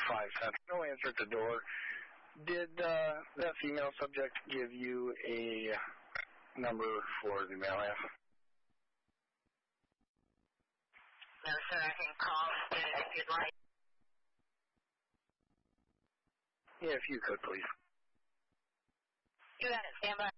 5 cents. No answer at the door. Did that female subject give you a number for the male half? No, sir. I can call instead if you'd like. Yeah, if you could, please. You got it. Stand by.